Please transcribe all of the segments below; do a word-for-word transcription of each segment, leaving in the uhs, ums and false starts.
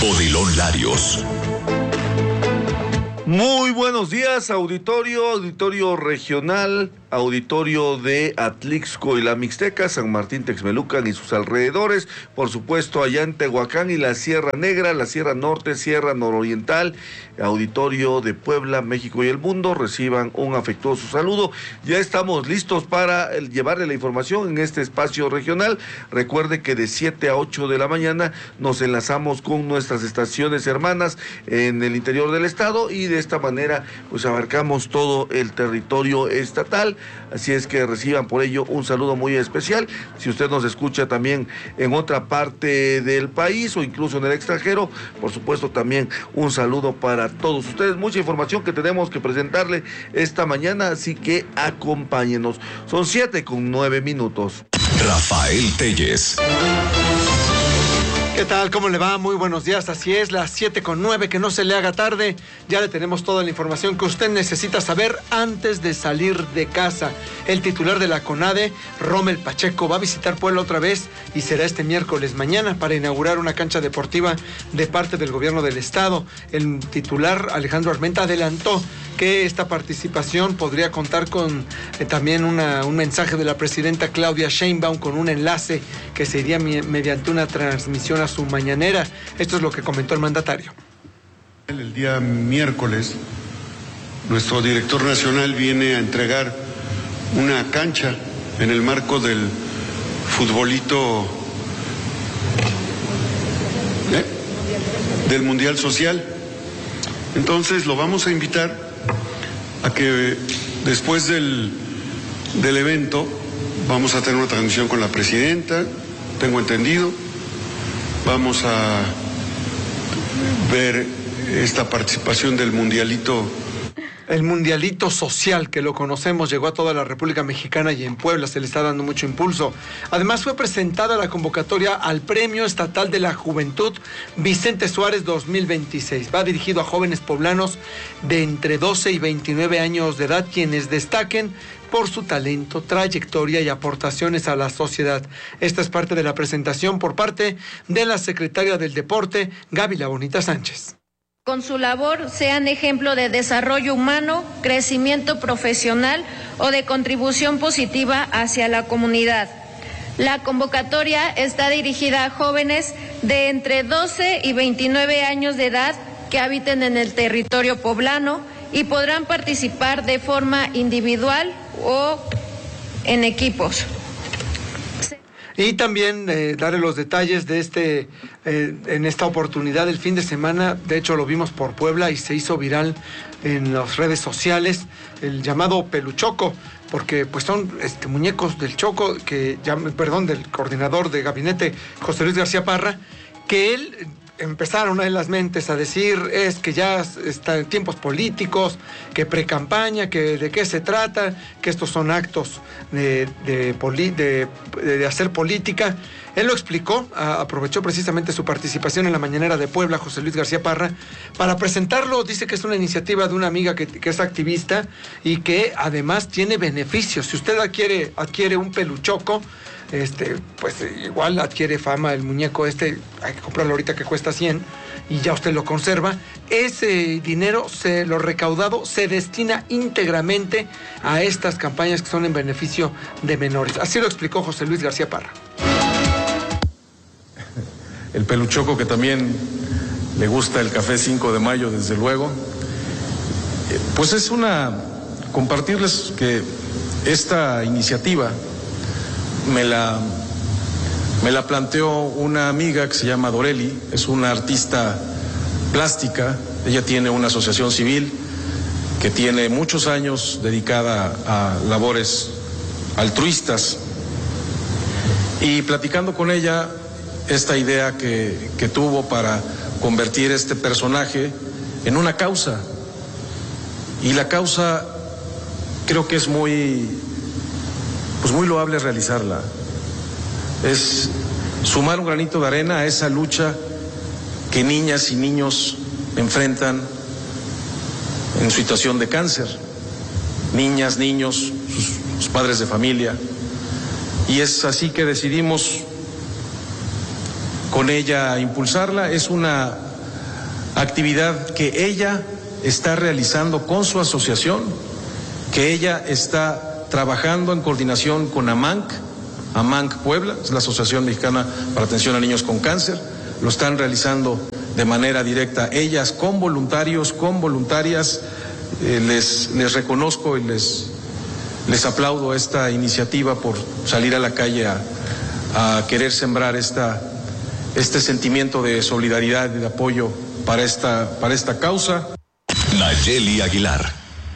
Odilon Larios. Muy buenos días, auditorio, auditorio regional, auditorio de Atlixco y la Mixteca, San Martín Texmelucan y sus alrededores, por supuesto allá en Tehuacán y la Sierra Negra, la Sierra Norte, Sierra Nororiental, auditorio de Puebla, México y el mundo, reciban un afectuoso saludo. Ya estamos listos para el, llevarle la información en este espacio regional. Recuerde que de siete a ocho de la mañana nos enlazamos con nuestras estaciones hermanas en el interior del estado y de esta manera pues abarcamos todo el territorio estatal. Así es que reciban por ello un saludo muy especial. Si usted nos escucha también en otra parte del país o incluso en el extranjero, por supuesto también un saludo para todos ustedes. Mucha información que tenemos que presentarle esta mañana, así que acompáñenos. Son siete con nueve minutos. Rafael Telles. ¿Qué tal? ¿Cómo le va? Muy buenos días. Así es, las siete con nueve, que no se le haga tarde. Ya le tenemos toda la información que usted necesita saber antes de salir de casa. El titular de la CONADE, Rommel Pacheco, va a visitar Puebla otra vez y será este miércoles mañana para inaugurar una cancha deportiva de parte del gobierno del estado. El titular, Alejandro Armenta, adelantó que esta participación podría contar con eh, también una, un mensaje de la presidenta Claudia Sheinbaum con un enlace que se iría mi, mediante una transmisión a su mañanera. Esto es lo que comentó el mandatario. El día miércoles, nuestro director nacional viene a entregar una cancha en el marco del futbolito ¿eh? del Mundial Social. Entonces lo vamos a invitar a que después del, del evento vamos a tener una transmisión con la presidenta, tengo entendido. Vamos a ver esta participación del mundialito. El mundialito social, que lo conocemos, llegó a toda la República Mexicana y en Puebla se le está dando mucho impulso. Además fue presentada la convocatoria al Premio Estatal de la Juventud Vicente Suárez dos mil veintiséis. Va dirigido a jóvenes poblanos de entre doce y veintinueve años de edad, quienes destaquen por su talento, trayectoria y aportaciones a la sociedad. Esta es parte de la presentación por parte de la secretaria del Deporte, Gaby La Bonita Sánchez. Con su labor sean ejemplo de desarrollo humano, crecimiento profesional o de contribución positiva hacia la comunidad. La convocatoria está dirigida a jóvenes de entre doce y veintinueve años de edad que habiten en el territorio poblano y podrán participar de forma individual o en equipos. Y también eh, darle los detalles de este, eh, en esta oportunidad el fin de semana. De hecho lo vimos por Puebla y se hizo viral en las redes sociales, el llamado peluchoco, porque pues son este, muñecos del Choco, que ya, perdón, del coordinador de gabinete, José Luis García Parra, que él... empezaron en las mentes a decir es que ya están tiempos políticos, que pre-campaña, que de qué se trata, que estos son actos de, de, de, de hacer política. Él lo explicó, a, aprovechó precisamente su participación en la mañanera de Puebla, José Luis García Parra, para presentarlo. Dice que es una iniciativa de una amiga que, que es activista y que además tiene beneficios. Si usted adquiere, adquiere un peluchoco, este, pues igual adquiere fama el muñeco este, hay que comprarlo ahorita que cuesta cien y ya usted lo conserva. Ese dinero, se, lo recaudado, se destina íntegramente a estas campañas que son en beneficio de menores. Así lo explicó José Luis García Parra. El peluchoco, que también le gusta el café cinco de mayo, desde luego, pues es una, compartirles que esta iniciativa Me la, me la planteó una amiga que se llama Doreli, es una artista plástica. Ella tiene una asociación civil que tiene muchos años dedicada a labores altruistas, y platicando con ella esta idea que, que tuvo para convertir este personaje en una causa, y la causa creo que es muy... pues muy loable realizarla. Es sumar un granito de arena a esa lucha que niñas y niños enfrentan en situación de cáncer. Niñas, niños, sus, sus padres de familia. Y es así que decidimos con ella impulsarla. Es una actividad que ella está realizando con su asociación, que ella está trabajando en coordinación con AMANC, AMANC Puebla, es la Asociación Mexicana para Atención a Niños con Cáncer, lo están realizando de manera directa ellas con voluntarios, con voluntarias. Eh, les, les reconozco y les, les aplaudo esta iniciativa por salir a la calle a, a querer sembrar esta, este sentimiento de solidaridad y de apoyo para esta, para esta causa. Nayeli Aguilar.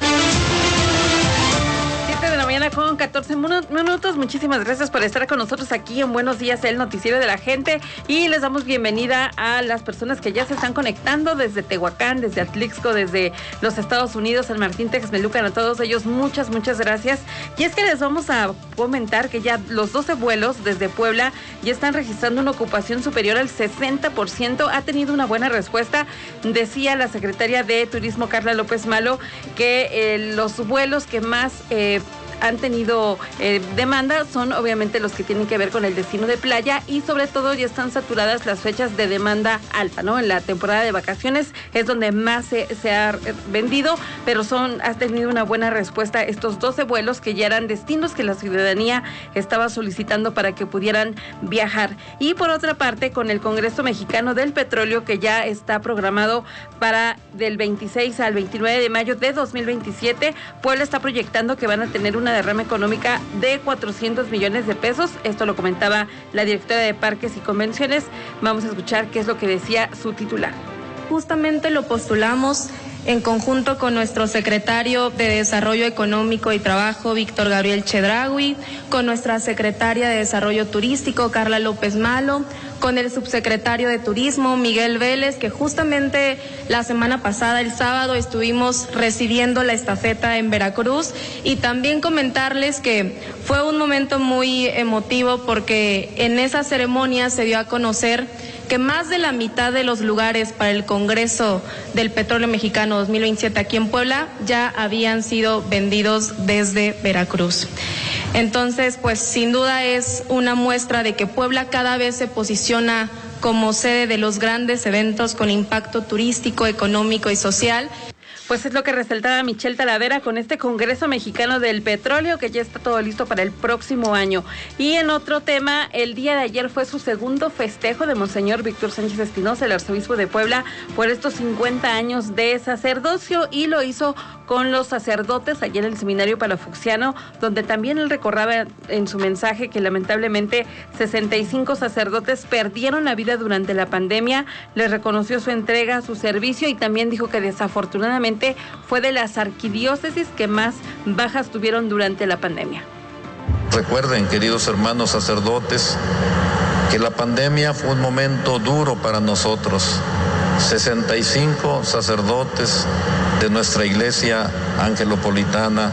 Con catorce minutos, muchísimas gracias por estar con nosotros aquí en Buenos Días, el noticiero de la gente, y les damos bienvenida a las personas que ya se están conectando desde Tehuacán, desde Atlixco, desde los Estados Unidos, San Martín Texmelucan, a todos ellos muchas, muchas gracias. Y es que les vamos a comentar que ya los doce vuelos desde Puebla ya están registrando una ocupación superior al sesenta por ciento, ha tenido una buena respuesta. Decía la secretaria de Turismo, Carla López Malo, que eh, los vuelos que más eh, han tenido eh, demanda son obviamente los que tienen que ver con el destino de playa, y sobre todo ya están saturadas las fechas de demanda alta, ¿no? En la temporada de vacaciones es donde más se, se ha vendido, pero son ha tenido una buena respuesta estos doce vuelos que ya eran destinos que la ciudadanía estaba solicitando para que pudieran viajar. Y por otra parte, con el Congreso Mexicano del Petróleo, que ya está programado para del veintiséis al veintinueve de mayo de dos mil veintisiete, Puebla está proyectando que van a tener una derrama económica de cuatrocientos millones de pesos. Esto lo comentaba la directora de Parques y Convenciones. Vamos a escuchar qué es lo que decía su titular. Justamente lo postulamos en conjunto con nuestro secretario de Desarrollo Económico y Trabajo, Víctor Gabriel Chedraui, con nuestra secretaria de Desarrollo Turístico, Carla López Malo, con el subsecretario de Turismo, Miguel Vélez, que justamente la semana pasada, el sábado, estuvimos recibiendo la estafeta en Veracruz, y también comentarles que fue un momento muy emotivo porque en esa ceremonia se dio a conocer que más de la mitad de los lugares para el Congreso del Petróleo Mexicano dos mil veintisiete aquí en Puebla ya habían sido vendidos desde Veracruz. Entonces, pues sin duda es una muestra de que Puebla cada vez se posiciona como sede de los grandes eventos con impacto turístico, económico y social. Pues es lo que resaltaba Michelle Talavera con este Congreso Mexicano del Petróleo, que ya está todo listo para el próximo año. Y en otro tema, el día de ayer fue su segundo festejo de Monseñor Víctor Sánchez Espinosa, el arzobispo de Puebla, por estos cincuenta años de sacerdocio, y lo hizo con los sacerdotes allá en el Seminario Palafoxiano, donde también él recordaba en su mensaje que lamentablemente sesenta y cinco sacerdotes perdieron la vida durante la pandemia. Les reconoció su entrega, su servicio, y también dijo que desafortunadamente fue de las arquidiócesis que más bajas tuvieron durante la pandemia. Recuerden, queridos hermanos sacerdotes, que la pandemia fue un momento duro para nosotros. sesenta y cinco sacerdotes de nuestra iglesia angelopolitana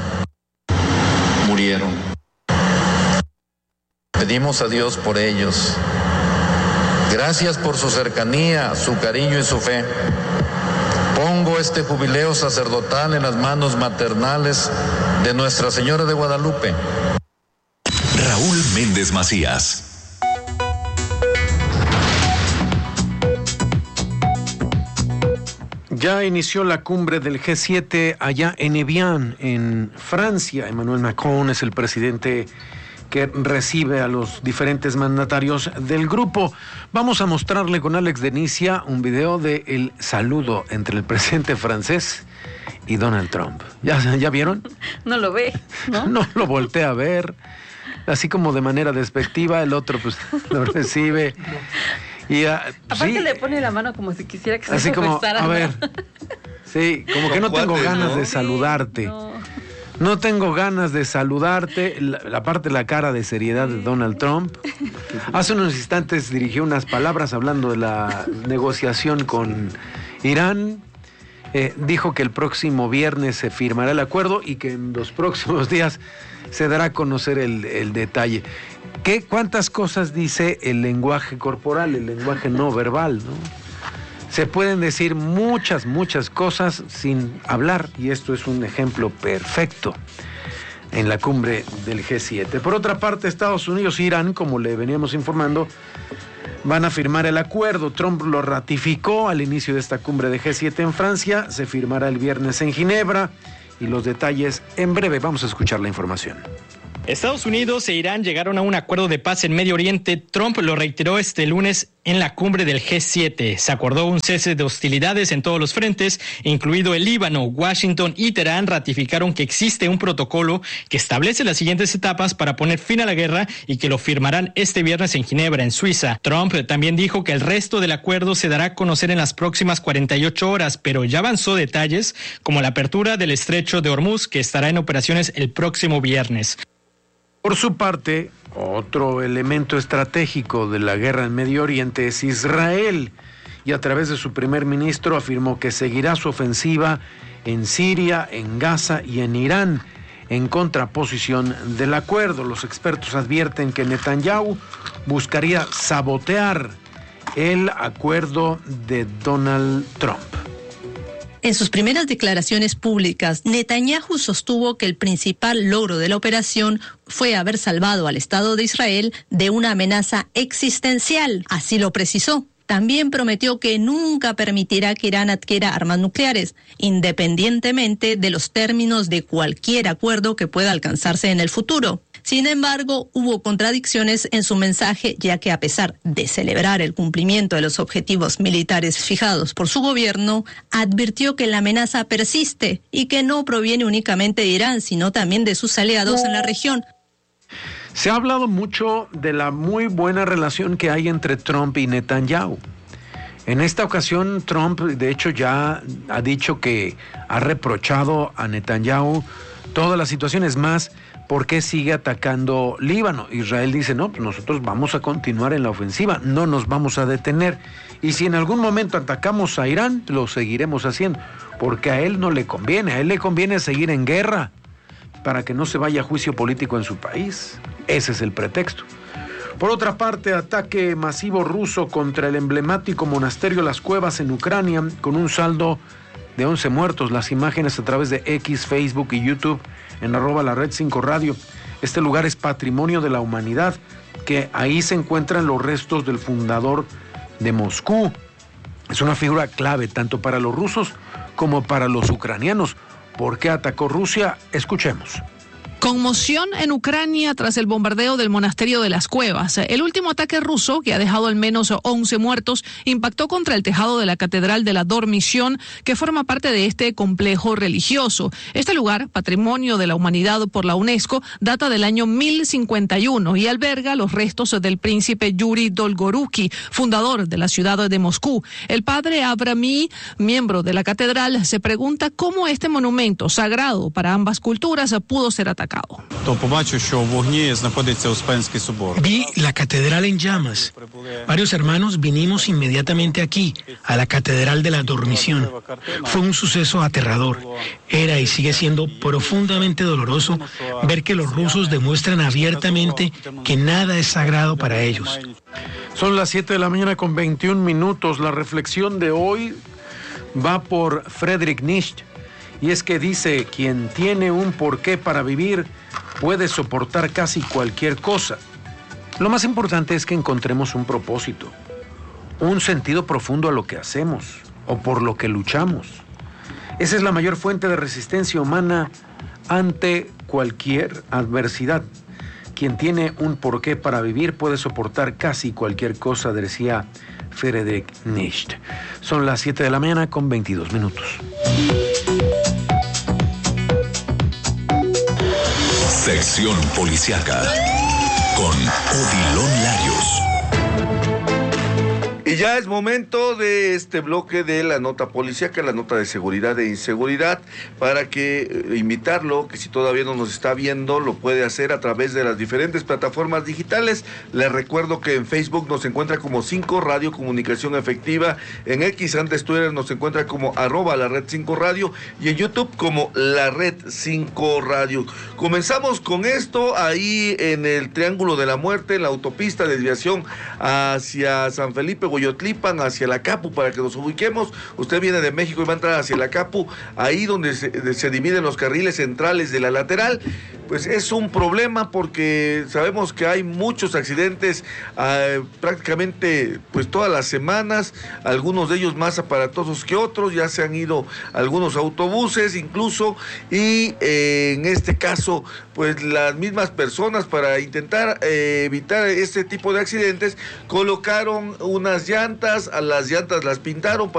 murieron. Pedimos a Dios por ellos. Gracias por su cercanía, su cariño y su fe. Pongo este jubileo sacerdotal en las manos maternales de Nuestra Señora de Guadalupe. Raúl Méndez Macías. Ya inició la cumbre del G siete allá en Evian, en Francia. Emmanuel Macron es el presidente que recibe a los diferentes mandatarios del grupo. Vamos a mostrarle con Alex Denicia un video de el saludo entre el presidente francés y Donald Trump. ¿Ya, ya vieron? No lo ve, ¿no? No lo voltea a ver, así como de manera despectiva. El otro pues lo recibe. Y, uh, aparte sí, le pone la mano como si quisiera que se así como, besara, a ¿no? ver, sí, como que no tengo cuates, ganas ¿no? de saludarte. Sí, no. No tengo ganas de saludarte. La, la parte de la cara de seriedad de Donald Trump. Hace unos instantes dirigió unas palabras hablando de la negociación con Irán. Eh, dijo que el próximo viernes se firmará el acuerdo y que en los próximos días se dará a conocer el, el detalle. ¿Qué, ¿Cuántas cosas dice el lenguaje corporal, el lenguaje no verbal, ¿no? Se pueden decir muchas, muchas cosas sin hablar, y esto es un ejemplo perfecto en la cumbre del G siete. Por otra parte, Estados Unidos e Irán, como le veníamos informando, van a firmar el acuerdo. Trump lo ratificó al inicio de esta cumbre de G siete en Francia, se firmará el viernes en Ginebra y los detalles en breve. Vamos a escuchar la información. Estados Unidos e Irán llegaron a un acuerdo de paz en Medio Oriente. Trump lo reiteró este lunes en la cumbre del G siete. Se acordó un cese de hostilidades en todos los frentes, incluido el Líbano. Washington y Teherán ratificaron que existe un protocolo que establece las siguientes etapas para poner fin a la guerra y que lo firmarán este viernes en Ginebra, en Suiza. Trump también dijo que el resto del acuerdo se dará a conocer en las próximas cuarenta y ocho horas, pero ya avanzó detalles como la apertura del estrecho de Hormuz, que estará en operaciones el próximo viernes. Por su parte, otro elemento estratégico de la guerra en Medio Oriente es Israel, y a través de su primer ministro afirmó que seguirá su ofensiva en Siria, en Gaza y en Irán, en contraposición del acuerdo. Los expertos advierten que Netanyahu buscaría sabotear el acuerdo de Donald Trump. En sus primeras declaraciones públicas, Netanyahu sostuvo que el principal logro de la operación fue haber salvado al Estado de Israel de una amenaza existencial. Así lo precisó. También prometió que nunca permitirá que Irán adquiera armas nucleares, independientemente de los términos de cualquier acuerdo que pueda alcanzarse en el futuro. Sin embargo, hubo contradicciones en su mensaje, ya que a pesar de celebrar el cumplimiento de los objetivos militares fijados por su gobierno, advirtió que la amenaza persiste y que no proviene únicamente de Irán, sino también de sus aliados en la región. Se ha hablado mucho de la muy buena relación que hay entre Trump y Netanyahu. En esta ocasión, Trump, de hecho, ya ha dicho que ha reprochado a Netanyahu todas las situaciones más. ¿Por qué sigue atacando Líbano? Israel dice, no, pues nosotros vamos a continuar en la ofensiva, no nos vamos a detener. Y si en algún momento atacamos a Irán, lo seguiremos haciendo, porque a él no le conviene, a él le conviene seguir en guerra para que no se vaya a juicio político en su país. Ese es el pretexto. Por otra parte, ataque masivo ruso contra el emblemático monasterio Las Cuevas en Ucrania, con un saldo de once muertos. Las imágenes a través de X, Facebook y YouTube en arroba la red cinco radio. Este lugar es patrimonio de la humanidad, que ahí se encuentran los restos del fundador de Moscú. Es una figura clave tanto para los rusos como para los ucranianos. ¿Por qué atacó Rusia? Escuchemos. Conmoción en Ucrania tras el bombardeo del monasterio de las Cuevas. El último ataque ruso, que ha dejado al menos once muertos, impactó contra el tejado de la Catedral de la Dormición, que forma parte de este complejo religioso. Este lugar, patrimonio de la humanidad por la UNESCO, data del año mil cincuenta y uno y alberga los restos del príncipe Yuri Dolgoruki, fundador de la ciudad de Moscú. El padre Abrami, miembro de la catedral, se pregunta cómo este monumento sagrado para ambas culturas pudo ser atacado. Vi la catedral en llamas. Varios hermanos vinimos inmediatamente aquí, a la Catedral de la Dormición. Fue un suceso aterrador. Era y sigue siendo profundamente doloroso ver que los rusos demuestran abiertamente que nada es sagrado para ellos. Son las siete de la mañana con veintiún minutos. La reflexión de hoy va por Friedrich Nietzsche. Y es que dice, quien tiene un porqué para vivir puede soportar casi cualquier cosa. Lo más importante es que encontremos un propósito, un sentido profundo a lo que hacemos o por lo que luchamos. Esa es la mayor fuente de resistencia humana ante cualquier adversidad. Quien tiene un porqué para vivir puede soportar casi cualquier cosa, decía Friedrich Nietzsche. Son las siete de la mañana con veintidós minutos. Sección Policiaca con Odilon Larios. Y ya es momento de este bloque de la nota policíaca, la nota de seguridad e inseguridad, para que eh, invitarlo, que si todavía no nos está viendo, lo puede hacer a través de las diferentes plataformas digitales. Les recuerdo que en Facebook nos encuentra como cinco Radio Comunicación Efectiva, en X, antes Twitter, nos encuentra como arroba la red cinco radio, y en YouTube como la red cinco radio. Comenzamos con esto ahí en el Triángulo de la Muerte, en la autopista de desviación hacia San Felipe, Coyotlipan, hacia la Capu, para que nos ubiquemos. Usted viene de México y va a entrar hacia la Capu, ahí donde se, se dividen los carriles centrales de la lateral. pues es un problema porque sabemos que hay muchos accidentes eh, prácticamente pues todas las semanas, algunos de ellos más aparatosos que otros, ya se han ido algunos autobuses incluso, y eh, en este caso pues las mismas personas, para intentar eh, evitar este tipo de accidentes, colocaron unas llantas, a las llantas las pintaron para